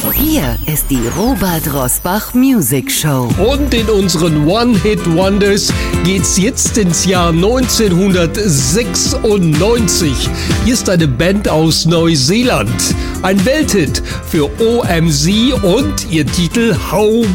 Hier ist die Robert Rosbach Music Show. Und in unseren One-Hit-Wonders geht's jetzt ins Jahr 1996. Hier ist eine Band aus Neuseeland. Ein Welthit für OMZ und ihr Titel How